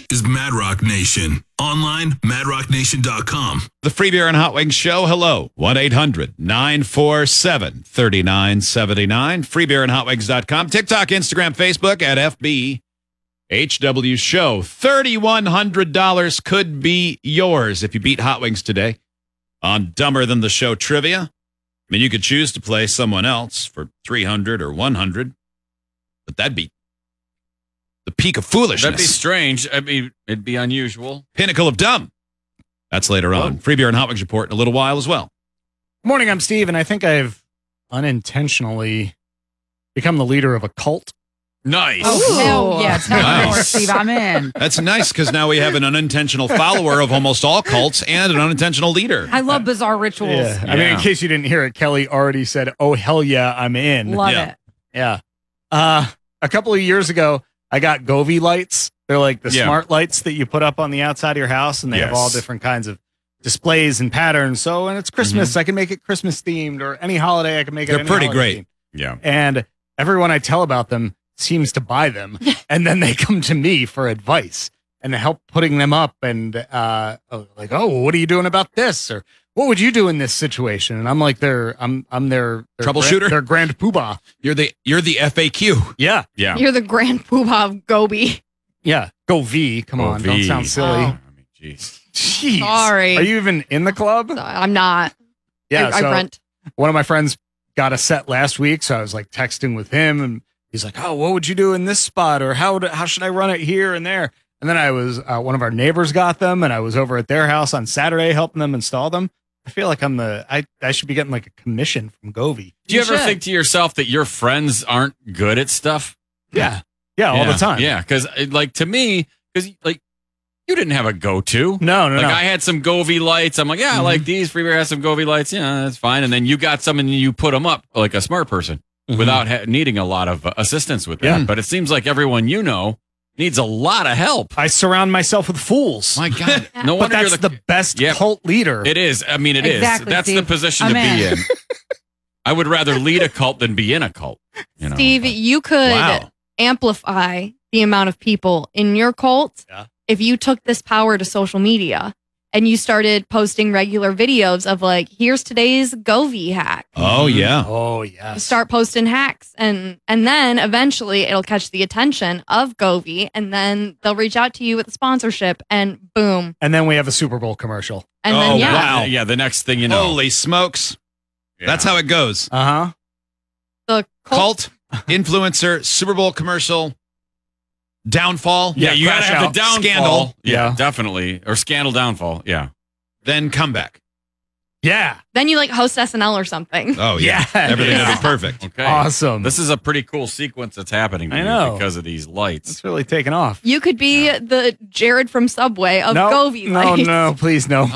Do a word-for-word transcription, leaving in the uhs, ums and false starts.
is Mad Rock Nation. Online, mad rock nation dot com. The Free Beer and Hot Wings Show. Hello. one eight hundred nine four seven three nine seven nine. free beer and hot wings dot com. TikTok, Instagram, Facebook at F B H W Show. three thousand one hundred dollars could be yours if you beat Hot Wings today on Dumber Than the Show trivia. I mean, you could choose to play someone else for three hundred or one hundred, but that'd be the peak of foolishness. That'd be strange. I mean, it'd be unusual. Pinnacle of dumb. That's later on. Free Beer and Hot Wings report in a little while as well. Morning, I'm Steve, and I think I've unintentionally become the leader of a cult. Nice. Oh, hell yeah. Tell Nice. me more, Steve. I'm in. That's nice because now we have an unintentional follower of almost all cults and an unintentional leader. I love bizarre rituals. Yeah. I mean, in Yeah. case you didn't hear it, Kelly already said, oh, hell yeah, I'm in. Love Yeah. it. Yeah. Uh, a couple of years ago, I got Govee lights. They're like the Yeah. smart lights that you put up on the outside of your house, and they have Yes. all different kinds of displays and patterns. So, and it's Christmas, I can make it Christmas themed, or any holiday, I can make it They're any pretty holiday great. themed. Yeah. And everyone I tell about them seems to buy them, and then they come to me for advice and help putting them up, and uh, oh, like, oh, what are you doing about this, or what would you do in this situation? And I'm like, their, I'm, I'm their, their Troubleshooter? Grand, their grand poobah. You're the you're the F A Q. Yeah, Yeah. You're the grand poobah of Gobi. yeah. Go V. Come on, don't V. sound silly. Oh. I mean, jeez. Jeez. Sorry. Are you even in the club? I'm not. Yeah. I, so I rent. one of my friends got a set last week, so I was like texting with him, and he's like, "Oh, what would you do in this spot, or how would, how should I run it here and there?" And then I was uh, one of our neighbors got them, and I was over at their house on Saturday helping them install them. I feel like I'm the I I should be getting like a commission from Govee. Do you, You ever should. think to yourself that your friends aren't good at stuff? Yeah. Yeah, all Yeah. the time. Yeah, because like to me, because like you didn't have a go-to. No, no, Like no. I had some Govee lights. I'm like, yeah, I like these. Free Beer has some Govee lights. Yeah, that's fine. And then you got some and you put them up like a smart person Mhm. without ha- needing a lot of uh, assistance with that. Yeah. But it seems like everyone you know needs a lot of help. I surround myself with fools. My God, no but wonder that's you're the, the. best Yep. cult leader. It is. I mean, it is. Exactly, That's the Steve. position I'm to be in. in. I would rather lead a cult than be in a cult. You know? Steve, but- you could Wow. amplify the amount of people in your cult Yeah. if you took this power to social media and you started posting regular videos of like, here's today's Govee hack. Oh yeah. Oh yes. Start posting hacks, and and then eventually it'll catch the attention of Govee, and then they'll reach out to you with a sponsorship, and boom, And then we have a Super Bowl commercial. and Oh, then yeah, wow. Yeah, the next thing you know. Holy smokes. Yeah. That's how it goes. Uh huh. the cult. Cult, influencer, Super Bowl commercial, downfall. Yeah, you gotta crash have out. the downfall. Scandal. Yeah, Yeah. definitely. Or scandal downfall. Yeah. Then comeback. Yeah. Then you like host S N L or something. Oh yeah. Yeah. Everything will Yeah. be perfect. Okay. Awesome. This is a pretty cool sequence that's happening to I you know. because of these lights. It's really taken off. You could be the Jared from Subway of no, Govee no, lights. no, please no.